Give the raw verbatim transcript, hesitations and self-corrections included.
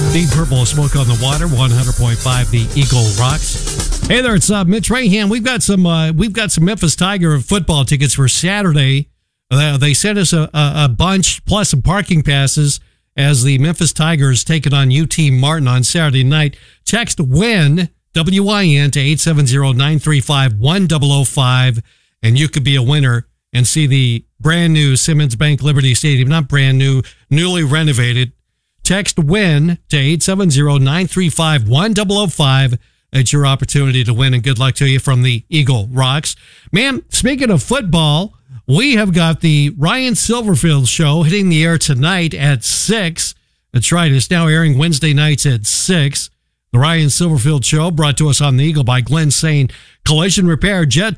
Deep Purple Smoke on the Water, one hundred point five The Eagle Rocks. Hey there, it's uh, Mitch Rahan. We've got some uh, we've got some Memphis Tiger football tickets for Saturday. Uh, they sent us a, a, a bunch, plus some parking passes, as the Memphis Tigers take it on U T Martin on Saturday night. Text WIN, W I N, to eight seven zero, nine three five, one zero zero five, and you could be a winner and see the brand new Simmons Bank Liberty Stadium. Not brand new, newly renovated. Text WIN to eight seven zero, nine three five, one zero zero five. It's your opportunity to win, and good luck to you from the Eagle Rocks. Man, speaking of football, we have got the Ryan Silverfield show hitting the air tonight at six. That's right. It's now airing Wednesday nights at six. The Ryan Silverfield show brought to us on the Eagle by Glenn Sain Collision Repair, Jet